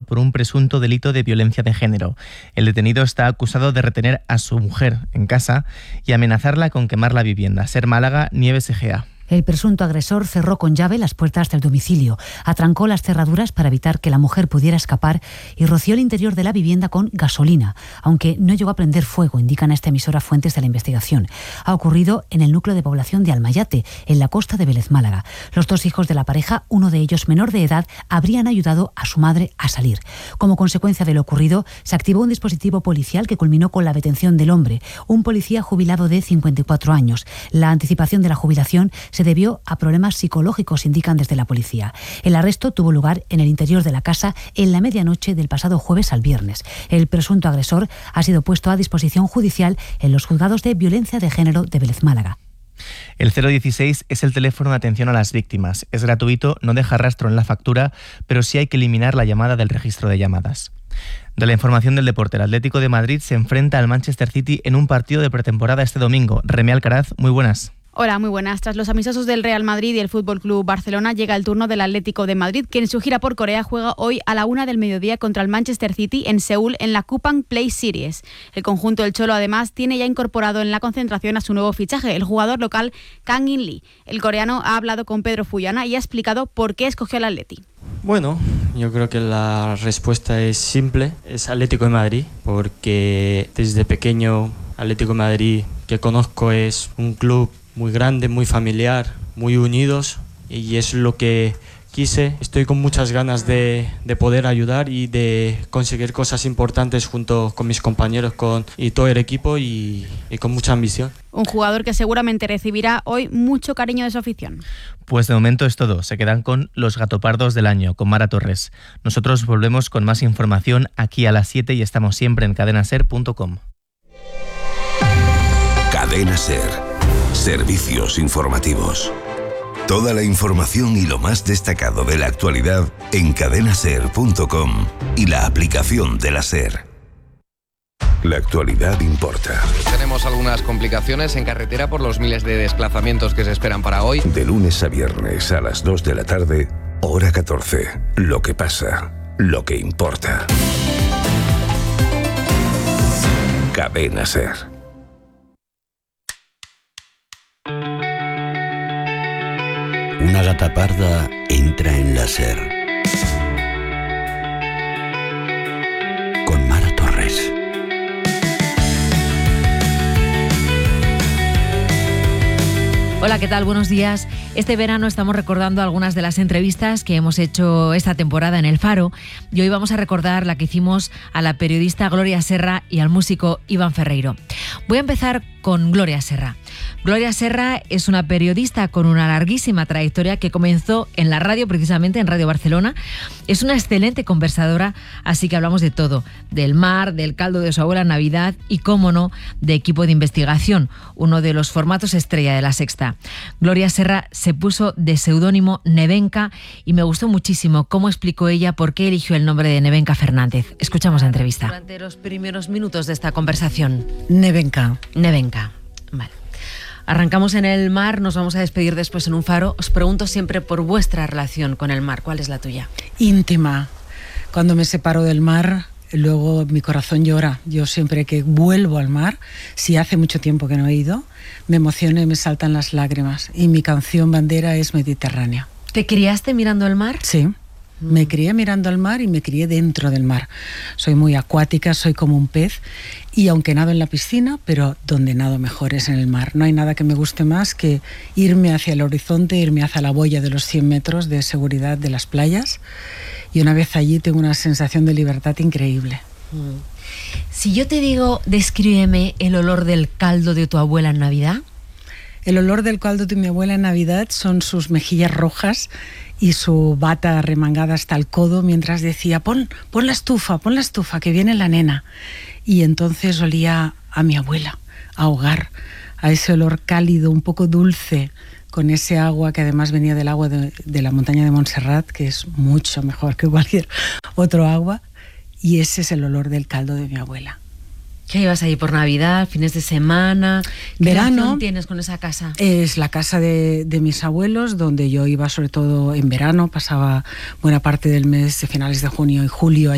por un presunto delito de violencia de género. El detenido está acusado de retener a su mujer en casa y amenazarla con quemar la vivienda. Ser Málaga, Nieves Egea. El presunto agresor cerró con llave las puertas del domicilio, atrancó las cerraduras para evitar que la mujer pudiera escapar y roció el interior de la vivienda con gasolina, aunque no llegó a prender fuego, indican a esta emisora fuentes de la investigación. Ha ocurrido en el núcleo de población de Almayate, en la costa de Vélez, Málaga. Los dos hijos de la pareja, uno de ellos menor de edad, habrían ayudado a su madre a salir. Como consecuencia de lo ocurrido, se activó un dispositivo policial que culminó con la detención del hombre, un policía jubilado de 54 años. La anticipación de la jubilación se debió a problemas psicológicos, indican desde la policía. El arresto tuvo lugar en el interior de la casa en la medianoche del pasado jueves al viernes. El presunto agresor ha sido puesto a disposición judicial en los juzgados de violencia de género de Vélez, Málaga. El 016 es el teléfono de atención a las víctimas. Es gratuito, no deja rastro en la factura, pero sí hay que eliminar la llamada del registro de llamadas. De la información del deporte, el Atlético de Madrid se enfrenta al Manchester City en un partido de pretemporada este domingo. Remi Alcaraz, muy buenas. Hola, muy buenas. Tras los amistosos del Real Madrid y el Fútbol Club Barcelona, llega el turno del Atlético de Madrid, que en su gira por Corea juega hoy a la 1 del mediodía contra el Manchester City en Seúl en la Kupang Play Series. El conjunto del Cholo, además, tiene ya incorporado en la concentración a su nuevo fichaje, el jugador local Kang In Lee. El coreano ha hablado con Pedro Fullana y ha explicado por qué escogió al Atleti. Bueno, yo creo que la respuesta es simple, es Atlético de Madrid, porque desde pequeño Atlético de Madrid que conozco es un club muy grande, muy familiar, muy unidos, y es lo que quise. Estoy con muchas ganas de poder ayudar y de conseguir cosas importantes junto con mis compañeros y todo el equipo y con mucha ambición. Un jugador que seguramente recibirá hoy mucho cariño de su afición. Pues de momento es todo. Se quedan con los gatopardos del año, con Mara Torres. Nosotros volvemos con más información aquí a las 7 y estamos siempre en cadenaser.com. Cadena Ser. Servicios informativos. Toda la información y lo más destacado de la actualidad en cadenaser.com y la aplicación de la SER. La actualidad importa. Tenemos algunas complicaciones en carretera por los miles de desplazamientos que se esperan para hoy. De lunes a viernes a las 2 de la tarde, hora 14. Lo que pasa, lo que importa. Cadena SER. Una gata parda entra en la SER. Con Mara Torres. Hola, ¿qué tal? Buenos días. Este verano estamos recordando algunas de las entrevistas que hemos hecho esta temporada en El Faro y hoy vamos a recordar la que hicimos a la periodista Gloria Serra y al músico Iván Ferreiro. Voy a empezar con Gloria Serra. Gloria Serra es una periodista con una larguísima trayectoria que comenzó en la radio, precisamente en Radio Barcelona. Es una excelente conversadora, así que hablamos de todo, del mar, del caldo de su abuela en Navidad y, cómo no, de Equipo de Investigación, uno de los formatos estrella de La Sexta. Gloria Serra se puso de seudónimo Nevenka y me gustó muchísimo cómo explicó ella por qué eligió el nombre de Nevenka Fernández. Escuchamos la entrevista. Durante los primeros minutos de esta conversación. Nevenka. Vale. Arrancamos en el mar, nos vamos a despedir después en un faro. Os pregunto siempre por vuestra relación con el mar. ¿Cuál es la tuya? Íntima. Cuando me separo del mar, luego mi corazón llora. Yo siempre que vuelvo al mar, si hace mucho tiempo que no he ido, me emociono y me saltan las lágrimas. Y mi canción bandera es Mediterránea. ¿Te criaste mirando el mar? Sí. Me crié mirando al mar y me crié dentro del mar. Soy muy acuática, soy como un pez y aunque nado en la piscina, pero donde nado mejor es en el mar. No hay nada que me guste más que irme hacia el horizonte, irme hacia la boya de los 100 metros de seguridad de las playas y una vez allí tengo una sensación de libertad increíble. Si yo te digo, descríbeme el olor del caldo de tu abuela en Navidad. El olor del caldo de mi abuela en Navidad son sus mejillas rojas y su bata remangada hasta el codo mientras decía pon la estufa, que viene la nena. Y entonces olía a mi abuela, a hogar, a ese olor cálido, un poco dulce, con ese agua que además venía del agua de la montaña de Montserrat, que es mucho mejor que cualquier otro agua. Y ese es el olor del caldo de mi abuela. ¿Qué ibas ahí por Navidad, fines de semana? ¿Qué Verano relación tienes con esa casa? Es la casa de mis abuelos, donde yo iba sobre todo en verano, pasaba buena parte del mes de finales de junio y julio